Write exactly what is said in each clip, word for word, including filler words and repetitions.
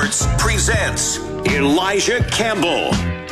Sports presents Elijah Campbell.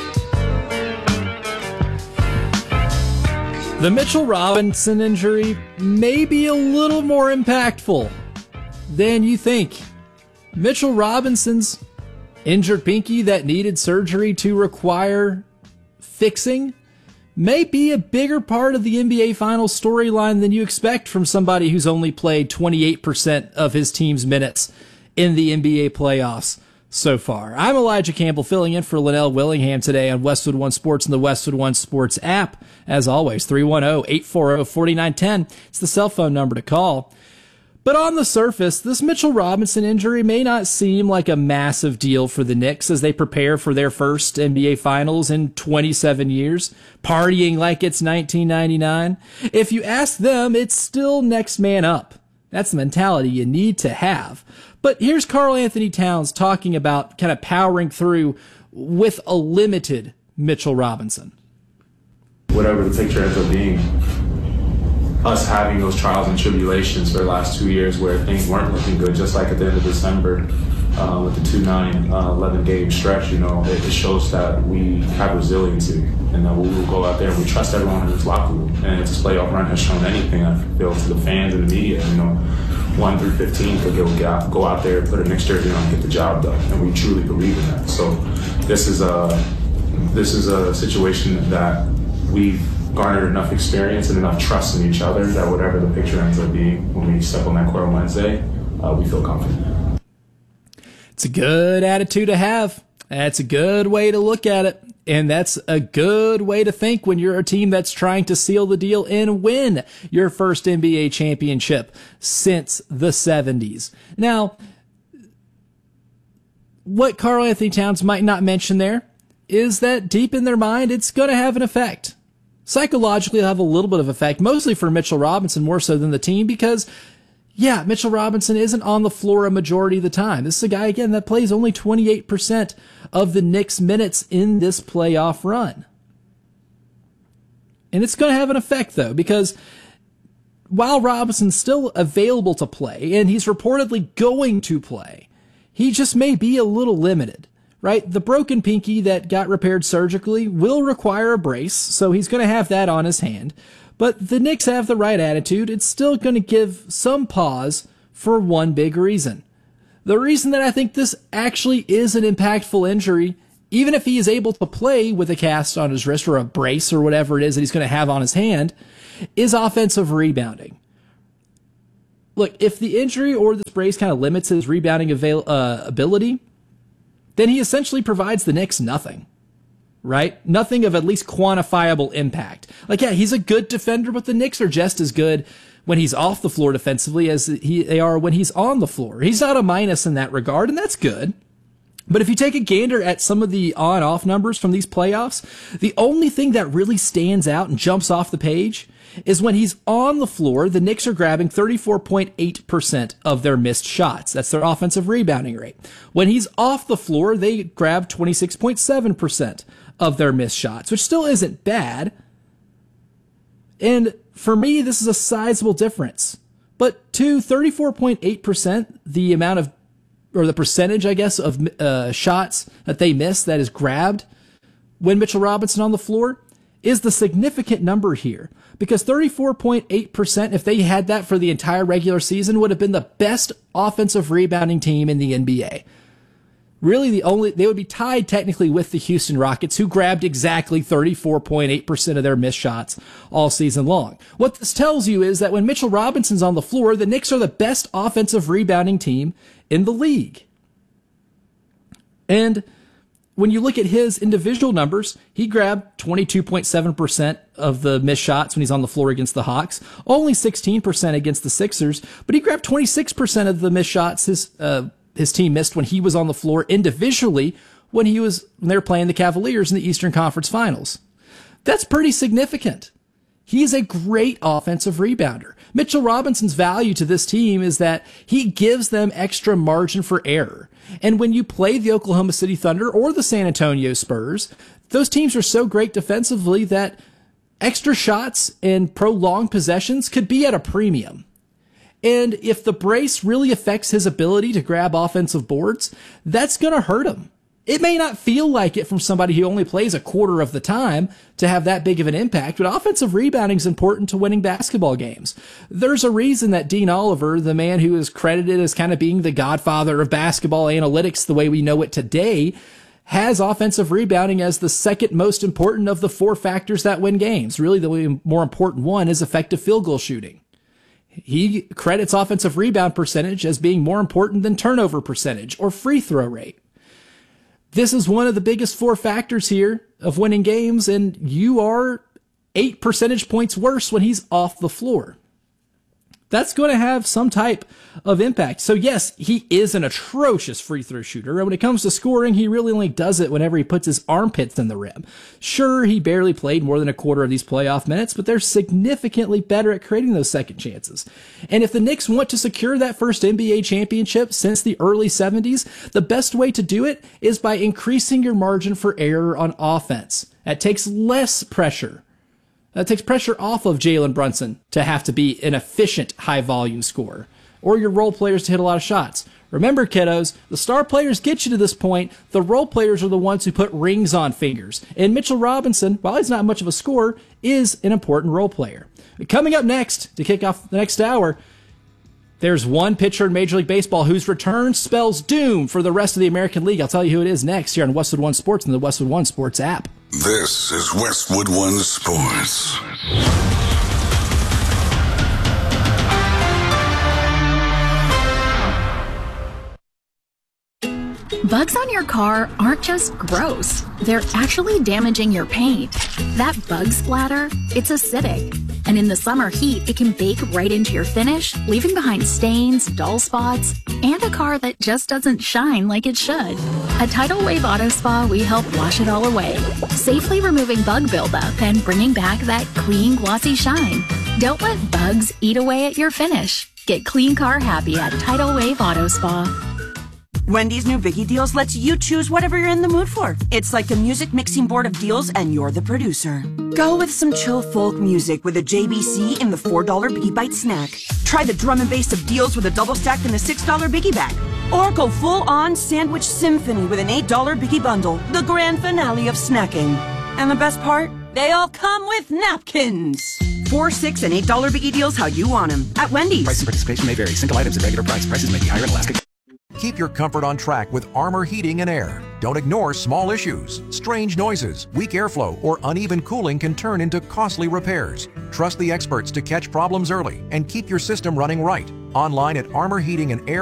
The Mitchell Robinson injury may be a little more impactful than you think. Mitchell Robinson's injured pinky that needed surgery to require fixing may be a bigger part of the N B A Finals storyline than you expect from somebody who's only played twenty-eight percent of his team's minutes in the N B A playoffs so far. I'm Elijah Campbell filling in for Linnell Willingham today on Westwood One Sports and the Westwood One Sports app. As always, three one zero, eight four zero, four nine one zero. It's the cell phone number to call. But on the surface, this Mitchell Robinson injury may not seem like a massive deal for the Knicks as they prepare for their first N B A Finals in twenty-seven years, partying like it's nineteen ninety-nine. If you ask them, it's still next man up. That's the mentality you need to have. But here's Karl Anthony Towns talking about kind of powering through with a limited Mitchell Robinson. Whatever the picture ends up being, us having those trials and tribulations for the last two years where things weren't looking good, just like at the end of December uh, with the two nine, uh, eleven game stretch, you know, it, it shows that we have resiliency and that we will go out there and we trust everyone in this locker room. And if this playoff run has shown anything, I feel, to the fans and the media, you know, one through fifteen could go, go out there, put a Knicks jersey on, and get the job done. And we truly believe in that. So this is a, this is a situation that we've garnered enough experience and enough trust in each other that whatever the picture ends up being when we step on that court on Wednesday, uh, we feel confident. It's a good attitude to have. That's a good way to look at it. And that's a good way to think when you're a team that's trying to seal the deal and win your first N B A championship since the seventies. Now, what Karl Anthony Towns might not mention there is that deep in their mind, it's going to have an effect. Psychologically, it'll have a little bit of effect, mostly for Mitchell Robinson more so than the team, because, yeah, Mitchell Robinson isn't on the floor a majority of the time. This is a guy, again, that plays only twenty-eight percent of the Knicks' minutes in this playoff run. And it's going to have an effect, though, because while Robinson's still available to play, and he's reportedly going to play, he just may be a little limited. Right? The broken pinky that got repaired surgically will require a brace, so he's going to have that on his hand. But the Knicks have the right attitude. It's still going to give some pause for one big reason. The reason that I think this actually is an impactful injury, even if he is able to play with a cast on his wrist or a brace or whatever it is that he's going to have on his hand, is offensive rebounding. Look, if the injury or this brace kind of limits his rebounding avail- uh, ability, then he essentially provides the Knicks nothing, right? Nothing of at least quantifiable impact. Like, yeah, he's a good defender, but the Knicks are just as good when he's off the floor defensively as he, they are when he's on the floor. He's not a minus in that regard, and that's good. But if you take a gander at some of the on-off numbers from these playoffs, the only thing that really stands out and jumps off the page is when he's on the floor, the Knicks are grabbing thirty-four point eight percent of their missed shots. That's their offensive rebounding rate. When he's off the floor, they grab twenty-six point seven percent of their missed shots, which still isn't bad. And for me, this is a sizable difference. But to thirty-four point eight percent, the amount of, or the percentage, I guess, of uh, shots that they miss that is grabbed when Mitchell Robinson on the floor is the significant number here. Because thirty-four point eight percent, if they had that for the entire regular season, would have been the best offensive rebounding team in the N B A. Really, the only they would be tied technically with the Houston Rockets, who grabbed exactly thirty-four point eight percent of their missed shots all season long. What this tells you is that when Mitchell Robinson's on the floor, the Knicks are the best offensive rebounding team in the league. And when you look at his individual numbers, he grabbed twenty-two point seven percent of the missed shots when he's on the floor against the Hawks, only sixteen percent against the Sixers, but he grabbed twenty-six percent of the missed shots his uh, his team missed when he was on the floor individually when he was when they were playing the Cavaliers in the Eastern Conference Finals. That's pretty significant. He's a great offensive rebounder. Mitchell Robinson's value to this team is that he gives them extra margin for error. And when you play the Oklahoma City Thunder or the San Antonio Spurs, those teams are so great defensively that extra shots and prolonged possessions could be at a premium. And if the brace really affects his ability to grab offensive boards, that's going to hurt him. It may not feel like it from somebody who only plays a quarter of the time to have that big of an impact, but offensive rebounding is important to winning basketball games. There's a reason that Dean Oliver, the man who is credited as kind of being the godfather of basketball analytics the way we know it today, has offensive rebounding as the second most important of the four factors that win games. Really, the more important one is effective field goal shooting. He credits offensive rebound percentage as being more important than turnover percentage or free throw rate. This is one of the biggest four factors here of winning games, and you are eight percentage points worse when he's off the floor. That's going to have some type of impact. So yes, he is an atrocious free throw shooter. And when it comes to scoring, he really only does it whenever he puts his armpits in the rim. Sure, he barely played more than a quarter of these playoff minutes, but they're significantly better at creating those second chances. And if the Knicks want to secure that first N B A championship since the early seventies, the best way to do it is by increasing your margin for error on offense. That takes less pressure. That takes pressure off of Jalen Brunson to have to be an efficient high-volume scorer, or your role players to hit a lot of shots. Remember, kiddos, the star players get you to this point. The role players are the ones who put rings on fingers. And Mitchell Robinson, while he's not much of a scorer, is an important role player. Coming up next, to kick off the next hour, there's one pitcher in Major League Baseball whose return spells doom for the rest of the American League. I'll tell you who it is next here on Westwood One Sports and the Westwood One Sports app. This is Westwood One Sports. Bugs on your car aren't just gross. They're actually damaging your paint. That bug splatter, it's acidic. And in the summer heat, it can bake right into your finish, leaving behind stains, dull spots, and a car that just doesn't shine like it should. At Tidal Wave Auto Spa, we help wash it all away, safely removing bug buildup and bringing back that clean, glossy shine. Don't let bugs eat away at your finish. Get clean car happy at Tidal Wave Auto Spa. Wendy's new Biggie Deals lets you choose whatever you're in the mood for. It's like a music mixing board of deals, and you're the producer. Go with some chill folk music with a J B C in the four dollar Biggie Bite snack. Try the drum and bass of deals with a double stack in the six dollar Biggie Bag. Or go full-on sandwich symphony with an eight dollar Biggie Bundle, the grand finale of snacking. And the best part? They all come with napkins. Four, six, and eight dollar Biggie Deals how you want them at Wendy's. Price and participation may vary. Single items at regular price. Prices may be higher in Alaska. Keep your comfort on track with Armor Heating and Air. Don't ignore small issues. Strange noises, weak airflow, or uneven cooling can turn into costly repairs. Trust the experts to catch problems early and keep your system running right. Online at Armor Heating and Air.